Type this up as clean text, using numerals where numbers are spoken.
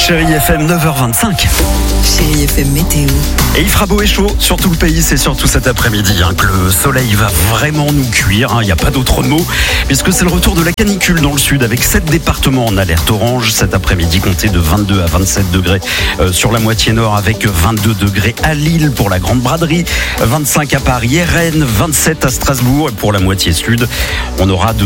Chérie FM 9h25. Chérie FM météo. Et il fera beau et chaud sur tout le pays, c'est surtout cet après-midi que le soleil va vraiment nous cuire, il n'y a pas d'autre mot, puisque c'est le retour de la canicule dans le sud avec 7 départements en alerte orange. Cet après-midi, comptez de 22 à 27 degrés sur la moitié nord, avec 22 degrés à Lille pour la Grande Braderie, 25 à Paris et Rennes, 27 à Strasbourg, et pour la moitié sud, on aura de